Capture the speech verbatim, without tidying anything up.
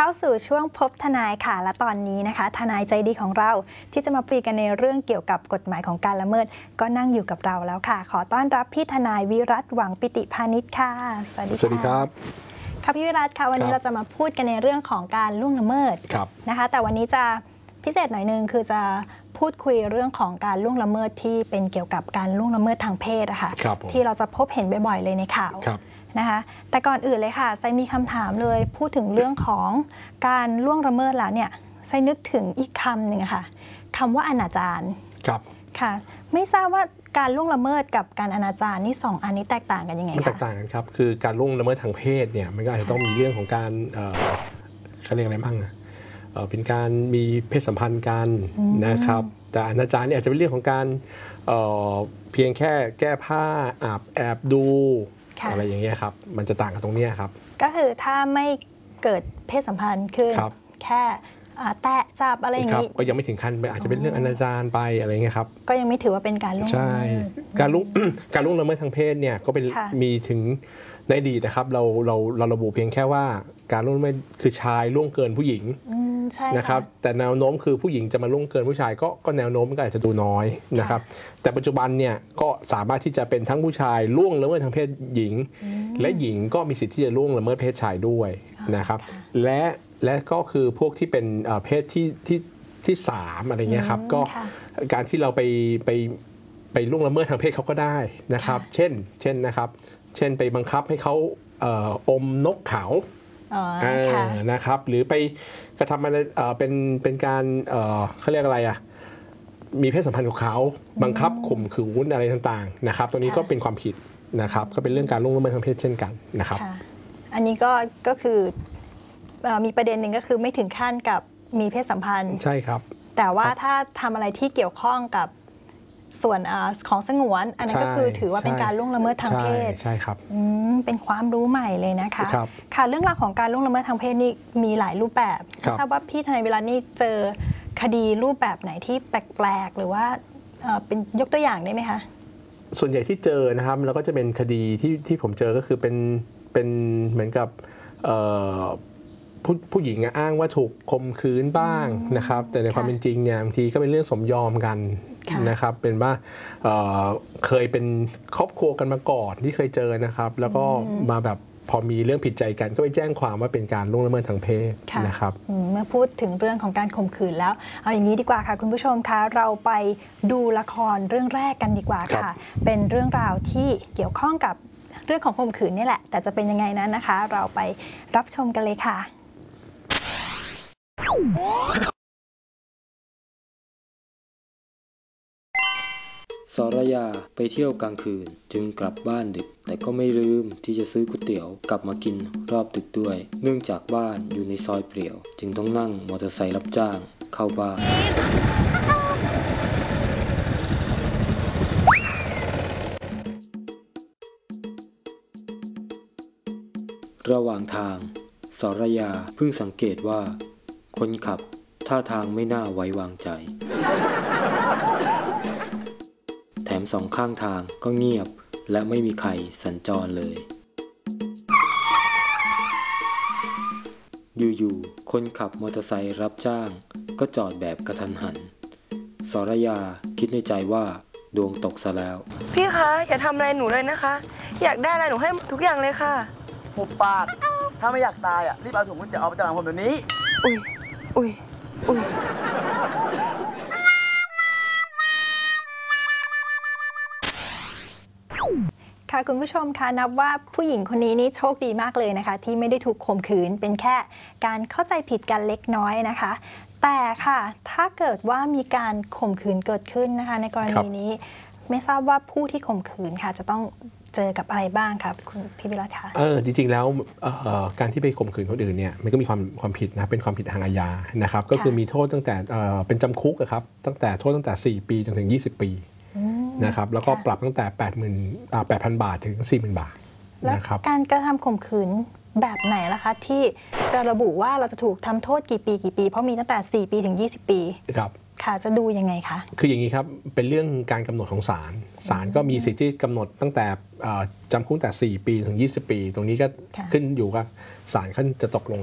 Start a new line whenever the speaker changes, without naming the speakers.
เข้าสู่ช่วงพบทนายค่ะและตอนนี้นะคะทนายใจดีของเราที่จะมาคุยกันในเรื่องเกี่ยวกับกฎหมายของการละเมิดก็นั่งอยู่กับเราแล้วค่ะขอต้อนรับพี่ทนายวิรัตหวังปิติพานิชค่ะสวัสดีค่ะ
สวัสดีครับ
ค่ะพี่วิรัตค่ะวันนี้เราจะมาพูดกันในเรื่องของการล่วงละเมิดนะคะแต่วันนี้จะพิเศษหน่อยนึงคือจะพูดคุยเรื่องของการล่วงละเมิดที่เป็นเกี่ยวกับการล่วงละเมิดทางเพศอะค่ะที่เราจะพบเห็นบ่อยๆเลยในข่าวนะคะแต่ก่อนอื่นเลยค่ะไซมีคำถามเลยพูดถึงเรื่องของการล่วงละเมิดแล้วเนี่ยไซนึกถึงอีกคำหนึ่งค่ะคำว่าอนาจาร
ครับ
ค่ะไม่ทราบว่าการล่วงละเมิดกับการอนาจารนี่สองอันนี้แตกต่างกันยังไงคะ
มันแตกต่างกันครับคือการล่วงละเมิดทางเพศเนี่ยมันก็อาจจะต้องมีเรื่องของการเขาเรียกอะไรบ้างนะเป็นการมีเพศสัมพันธ์กันนะครับแต่อนาจารเนี่ยอาจจะเป็นเรื่องของการเเพียงแค่แก้ผ้าอาบแอบดูอะไรอย่างเงี้ยครับมันจะต่างกันตรงนี้ครับ
ก็คือถ้าไม่เกิดเพศสัมพันธ์คือแค่แตะจับอะไรอย่างนี้
ก็ยังไม่ถึงขั้นอาจจะเป็นเรื่องอนาจารไปอะไรเงี้ยครับ
ก็ยังไม่ถือว่าเป็นการล่วงละเมิด
ใช่การล่วงการล่วงละเมิดทางเพศเนี่ยก็เป็นมีถึงในอดีตนะครับเราเราเราระบุเพียงแค่ว่าการล่วงละเมิดคือชายล่วงเกินผู้หญิงนะครับแต่แนวโน้มคือผู้หญิงจะมาล่วงเกินผู้ชายก็ก็แนวโน้มก็อาจจะดูน้อยนะครับแต่ปัจจุบันเนี่ยก็สามารถที่จะเป็นทั้งผู้ชายล่วงละเมิดทางเพศหญิงและหญิงก็มีสิทธิ์ที่จะล่วงละเมิดเพศชายด้วยนะครับและและก็คือพวกที่เป็นเพศที่ที่ที่สามอะไรเงี้ยครับก็การที่เราไปไปไปล่วงละเมิดทางเพศเขาก็ได้นะครับเช่นเช่นนะครับเช่นไปบังคับให้เขาอมนกเขานะครับหรือไปกระทำอะไรเป็นเป็นการเขาเรียกอะไรอ่ะมีเพศสัมพันธ์กับเขาบังคับข่มขืนอะไรต่างๆนะครับตรงนี้ก็เป็นความผิดนะครับก็เป็นเรื่องการล่วงละเมิดทางเพศเช่นกันนะครับ
อันนี้ก็ก็คือมีประเด็นหนึ่งก็คือไม่ถึงขั้นกับมีเพศสัมพันธ์
ใช่ครับ
แต่ว่าถ้าทำอะไรที่เกี่ยวข้องกับส่วนของสงวนอันนั้นก็คือถือว่าเป็นการล่วงละเมิดทางเพศ
ใช่ครับ
เป็นความรู้ใหม่เลยนะคะค่ะเรื่องราวของการล่วงละเมิดทางเพศนี่มีหลายรูปแบบไม่ทราบว่าพี่ทนายเวลานี่เจอคดีรูปแบบไหนที่แปลกๆหรือว่าเป็นยกตัวอย่างได้ไหมคะ
ส่วนใหญ่ที่เจอนะครับแล้วก็จะเป็นคดีที่ที่ผมเจอก็คือเป็นเป็นเหมือนกับผู้ผู้หญิงอ้างว่าถูกข่มขืนบ้างนะครับแต่ในความเป็นจริงเนี่ยบางทีก็เป็นเรื่องสมยอมกันนะครับเป็นว่าเ, เคยเป็นครอบครัวกันมาก่อนที่เคยเจอนะครับแล้วก็มาแบบพอมีเรื่องผิดใจกันก็ไปแจ้งความว่าเป็นการล่วงละเมิดทางเพศนะครับ
เมื่อพูดถึงเรื่องของการข่มขืนแล้วเอาอย่างนี้ดีกว่าค่ะคุณผู้ชมคะเราไปดูละครเรื่องแรกกันดีกว่าค่ะเป็นเรื่องราวที่เกี่ยวข้องกับเรื่องของข่มขืนนี่แหละแต่จะเป็นยังไงนั้นนะคะเราไปรับชมกันเลยค่ะ
สรยาไปเที่ยวกลางคืนจึงกลับบ้านดึกแต่ก็ไม่ลืมที่จะซื้อก๋วยเตี๋ยวกลับมากินรอบดึกด้วยเนื่องจากบ้านอยู่ในซอยเปลี่ยวจึงต้องนั่งมอเตอร์ไซค์รับจ้างเข้าบ้านระหว่างทางสรยาเพิ่งสังเกตว่าคนขับท่าทางไม่น่าไว้วางใจแถมสองข้างทางก็เงียบและไม่มีใครสัญจรเลยอยู่ๆคนขับมอเตอร์ไซค์รับจ้างก็จอดแบบกระทันหันสรยาคิดในใจว่าดวงตกซะแล้ว
พี่คะอย่าทำอะไรหนูเลยนะคะอยากได้อะไรหนูให้ทุกอย่างเลยค่ะ
หุบปากถ้าไม่อยากตายอ่ะรีบเอาถุงก๋วยเตี๋ยวเอาไปจำนำผมเดี๋ยวนี้
อุ้ยอุ้ยอุ้ย
ค่ะคุณผู้ชมคะนับว่าผู้หญิงคนนี้นี่โชคดีมากเลยนะคะที่ไม่ได้ถูกข่มขืนเป็นแค่การเข้าใจผิดกันเล็กน้อยนะคะแต่ค่ะถ้าเกิดว่ามีการข่มขืนเกิดขึ้นนะคะในกรณีนี้ไม่ทราบว่าผู้ที่ข่มขืนค่ะจะต้องเจอกับอะไรบ้างครับคุณพี่วิรัตคะ
เออจริงๆแล้วการที่ไปข่มขืนคนอื่นเนี่ยมันก็มีความความผิดนะเป็นความผิดทางอาญานะครับก็คือมีโทษตั้งแต่เป็นจำคุกครับตั้งแต่โทษตั้งแต่สี่ปีจนถึงยี่สิบปีนะครับแล้วก็ปรับตั้งแต่ แปดหมื่น แปดพัน บาทถึง สี่หมื่น บาทนะครับ
การกระทำข่มขืนแบบไหนล่ะคะที่จะระบุว่าเราจะถูกทำโทษกี่ปีกี่ปีเพราะมีตั้งแต่สี่ปีถึงยี่สิบปี
ครับ
ค่ะจะดูยังไงคะ
คืออย่างนี้ครับเป็นเรื่องการกำหนดของศาลศาลก็มีสิทธิ์ที่กำหนดตั้งแต่จำคุกแต่สี่ปีถึงยี่สิบปีตรงนี้ก็ขึ้นอยู่กับศาลเขาจะตกลง